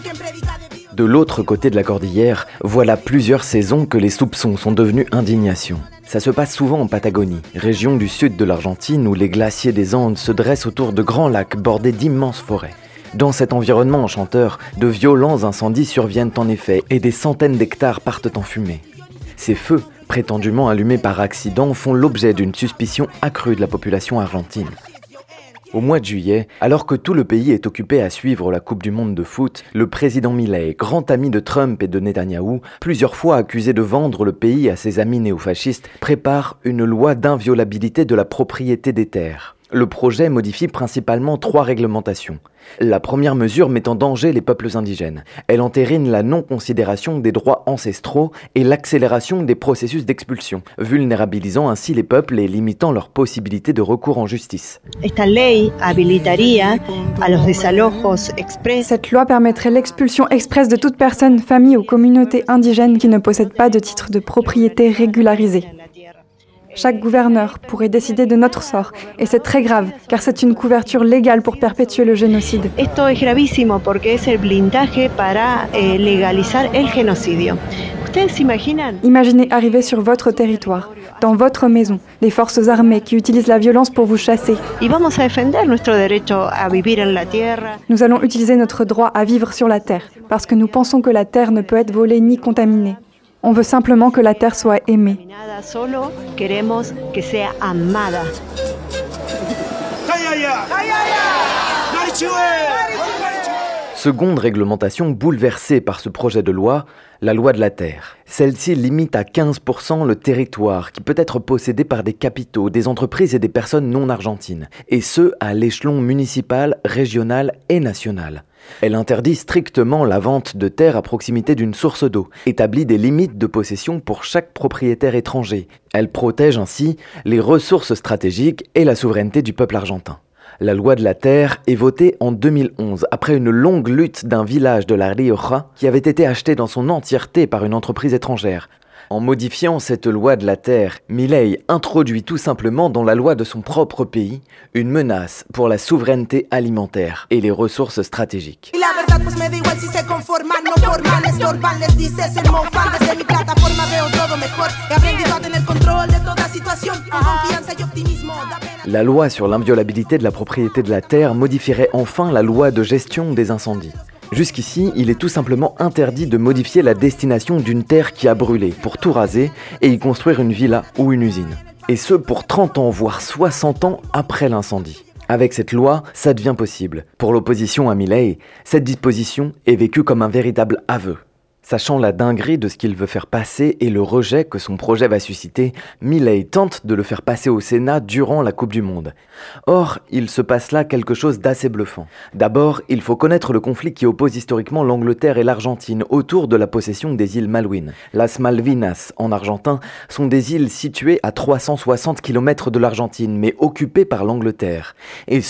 De l'autre côté de la cordillère, voilà plusieurs saisons que les soupçons sont devenus indignation. Ça se passe souvent en Patagonie, région du sud de l'Argentine où les glaciers des Andes se dressent autour de grands lacs bordés d'immenses forêts. Dans cet environnement enchanteur, de violents incendies surviennent en effet et des centaines d'hectares partent en fumée. Ces feux, prétendument allumés par accident, font l'objet d'une suspicion accrue de la population argentine. Au mois de juillet, alors que tout le pays est occupé à suivre la Coupe du Monde de foot, le président Milei, grand ami de Trump et de Netanyahou, plusieurs fois accusé de vendre le pays à ses amis néofascistes, prépare une loi d'inviolabilité de la propriété des terres. Le projet modifie principalement 3 réglementations. La première mesure met en danger les peuples indigènes. Elle entérine la non-considération des droits ancestraux et l'accélération des processus d'expulsion, vulnérabilisant ainsi les peuples et limitant leurs possibilités de recours en justice. Cette loi permettrait l'expulsion expresse de toute personne, famille ou communauté indigène qui ne possède pas de titre de propriété régularisé. Chaque gouverneur pourrait décider de notre sort, et c'est très grave, car c'est une couverture légale pour perpétuer le génocide. Esto es gravísimo porque es el blindaje para legalizar el genocidio. Ustedes imaginan? Imaginez arriver sur votre territoire, dans votre maison, des forces armées qui utilisent la violence pour vous chasser. Y vamos a defender nuestro derecho a vivir en la tierra. Nous allons utiliser notre droit à vivre sur la terre, parce que nous pensons que la terre ne peut être volée ni contaminée. On veut simplement que la terre soit aimée. Solo queremos que sea amada. Seconde réglementation bouleversée par ce projet de loi, la loi de la terre. Celle-ci limite à 15% le territoire qui peut être possédé par des capitaux, des entreprises et des personnes non argentines, et ce à l'échelon municipal, régional et national. Elle interdit strictement la vente de terres à proximité d'une source d'eau, établit des limites de possession pour chaque propriétaire étranger. Elle protège ainsi les ressources stratégiques et la souveraineté du peuple argentin. La loi de la terre est votée en 2011, après une longue lutte d'un village de la Rioja qui avait été acheté dans son entièreté par une entreprise étrangère. En modifiant cette loi de la terre, Milei introduit tout simplement dans la loi de son propre pays une menace pour la souveraineté alimentaire et les ressources stratégiques. La loi sur l'inviolabilité de la propriété de la terre modifierait enfin la loi de gestion des incendies. Jusqu'ici, il est tout simplement interdit de modifier la destination d'une terre qui a brûlé pour tout raser et y construire une villa ou une usine. Et ce pour 30 ans, voire 60 ans après l'incendie. Avec cette loi, ça devient possible. Pour l'opposition à Milei, cette disposition est vécue comme un véritable aveu. Sachant la dinguerie de ce qu'il veut faire passer et le rejet que son projet va susciter, Milei tente de le faire passer au Sénat durant la Coupe du Monde. Or, il se passe là quelque chose d'assez bluffant. D'abord, il faut connaître le conflit qui oppose historiquement l'Angleterre et l'Argentine autour de la possession des îles Malouines. Las Malvinas, en argentin, sont des îles situées à 360 km de l'Argentine, mais occupées par l'Angleterre. Et